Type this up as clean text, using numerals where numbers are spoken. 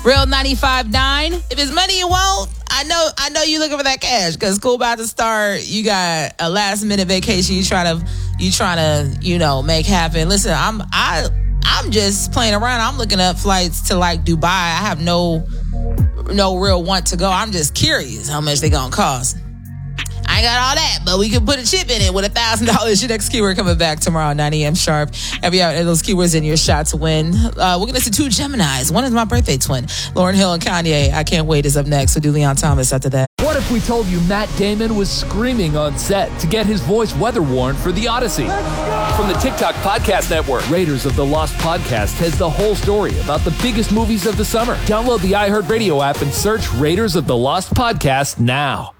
Real 95.9. If it's money you want, I know you looking for that cash because school about to start. You got a last minute vacation you trying to make happen. Listen, I'm just playing around. I'm looking up flights to like Dubai. I have no real want to go. I'm just curious how much they gonna cost. I ain't got all that, but we can put a chip in it with $1,000. Your next keyword coming back tomorrow, 9 a.m. sharp. Every hour, those keywords in your shot to win. We're going to listen to two Geminis. One is my birthday twin, Lauryn Hill and Kanye. I Can't Wait is up next. So do Leon Thomas after that. What if we told you Matt Damon was screaming on set to get his voice weather warned for The Odyssey? From the TikTok Podcast Network, Raiders of the Lost Podcast has the whole story about the biggest movies of the summer. Download the iHeartRadio app and search Raiders of the Lost Podcast now.